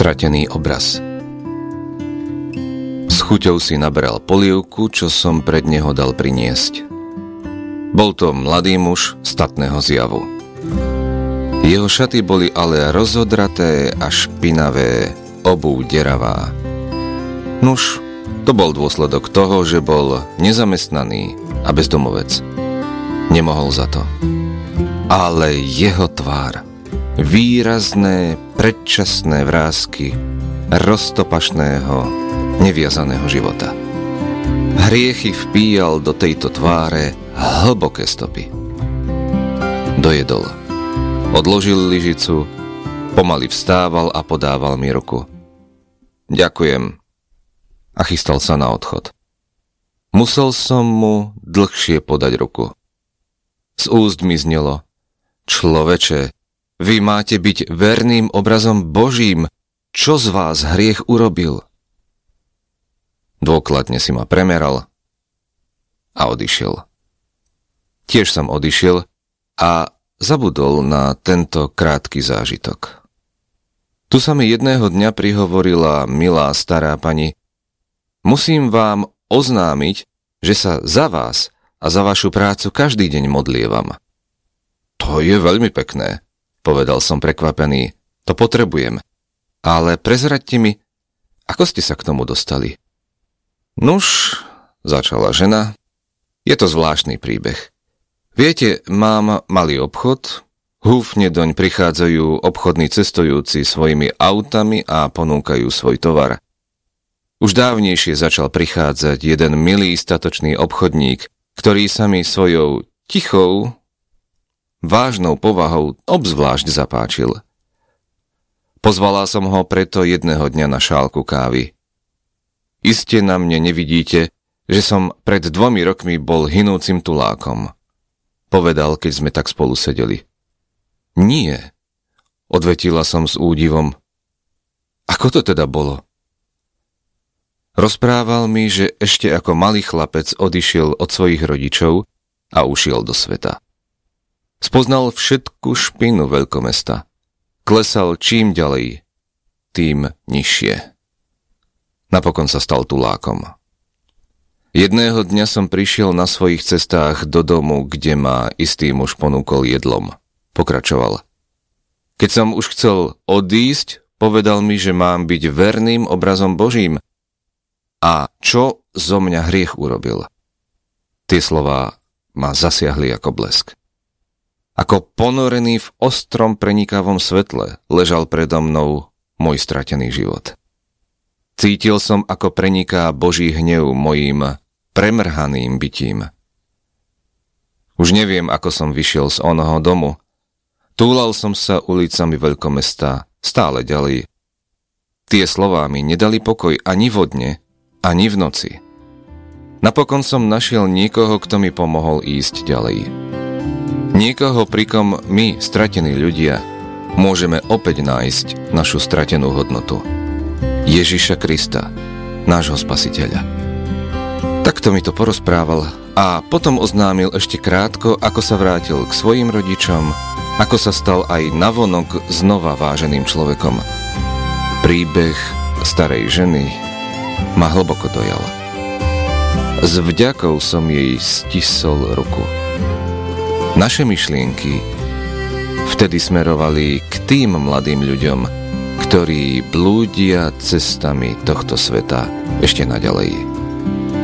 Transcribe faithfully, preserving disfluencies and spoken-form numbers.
Stratený obraz. S chuťou si naberal polievku, čo som pred neho dal priniesť. Bol to mladý muž statného zjavu. Jeho šaty boli ale rozodraté a špinavé, obuv deravá. Nuž, to bol dôsledok toho, že bol nezamestnaný a bezdomovec. Nemohol za to. Ale jeho tvár, výrazné, predčasné vrásky roztopašného, neviazaného života. Hriechy vpíjal do tejto tváre hlboké stopy. Dojedol. Odložil lyžicu, pomaly vstával a podával mi ruku. Ďakujem. A chystal sa na odchod. Musel som mu dlhšie podať ruku. Z úst mi znelo: Človeče, vy máte byť verným obrazom Božím. Čo z vás hriech urobil? Dôkladne si ma premeral a odišiel. Tiež som odišiel a zabudol na tento krátky zážitok. Tu sa mi jedného dňa prihovorila milá stará pani: Musím vám oznámiť, že sa za vás a za vašu prácu každý deň modlievam. To je veľmi pekné, povedal som prekvapený. To potrebujem. Ale prezraďte mi, ako ste sa k tomu dostali? Nuž, začala žena, je to zvláštny príbeh. Viete, mám malý obchod, húfne doň prichádzajú obchodní cestujúci svojimi autami a ponúkajú svoj tovar. Už dávnejšie začal prichádzať jeden milý statočný obchodník, ktorý sa mi svojou tichou, vážnou povahou obzvlášť zapáčil. Pozvala som ho preto jedného dňa na šálku kávy. Iste na mne nevidíte, že som pred dvomi rokmi bol hynúcim tulákom, povedal, keď sme tak spolu sedeli. Nie, odvetila som s údivom. Ako to teda bolo? Rozprával mi, že ešte ako malý chlapec odišiel od svojich rodičov a ušiel do sveta. Spoznal všetku špinu veľkomesta. Klesal čím ďalej, tým nižšie. Napokon sa stal tulákom. Jedného dňa som prišiel na svojich cestách do domu, kde ma istý muž ponúkol jedlom. Pokračoval. Keď som už chcel odísť, povedal mi, že mám byť verným obrazom Božím. A čo zo mňa hriech urobil? Tie slová ma zasiahli ako blesk. Ako ponorený v ostrom prenikavom svetle ležal predo mnou môj stratený život. Cítil som, ako preniká Boží hnev mojím premrhaným bytím. Už neviem, ako som vyšiel z onoho domu. Túlal som sa ulicami veľkomesta stále ďalej. Tie slová mi nedali pokoj ani vo dne, ani v noci. Napokon som našiel niekoho, kto mi pomohol ísť ďalej. Niekoho, pri kom my, stratení ľudia, môžeme opäť nájsť našu stratenú hodnotu. Ježiša Krista, nášho spasiteľa. Takto mi to porozprával a potom oznámil ešte krátko, ako sa vrátil k svojim rodičom, ako sa stal aj navonok znova váženým človekom. Príbeh starej ženy ma hlboko dojal. S vďakou som jej stisol ruku. Naše myšlienky vtedy smerovali k tým mladým ľuďom, ktorí blúdia cestami tohto sveta ešte naďalej.